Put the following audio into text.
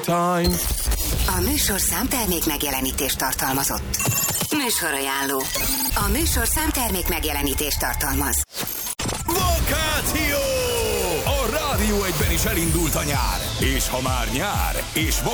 time. A műsor számtermék megjelenítést tartalmazott. Műsorajánló. A műsor számtermék megjelenítést tartalmaz. Vakáció! A Rádió 1-ben is elindult a nyár. És ha már nyár, és van